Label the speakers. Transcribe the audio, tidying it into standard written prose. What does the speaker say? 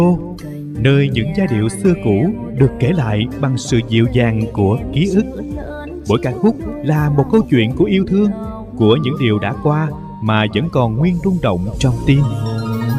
Speaker 1: nơi những giai điệu xưa cũ được kể lại bằng sự dịu dàng của ký ức. Mỗi ca khúc là một câu chuyện của yêu thương, của những điều đã qua mà vẫn còn nguyên rung động trong tim.